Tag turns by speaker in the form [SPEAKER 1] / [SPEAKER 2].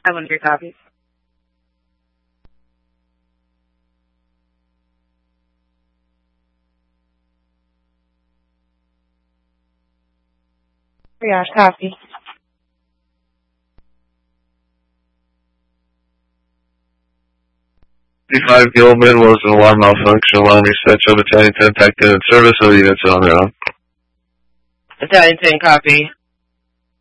[SPEAKER 1] I want 3 copies. Brioche coffee.
[SPEAKER 2] 55 Gilman was an alarm malfunction. Alarm reset. Show Battalion 10 packed in service. So units on their own.
[SPEAKER 1] Battalion 10 copy.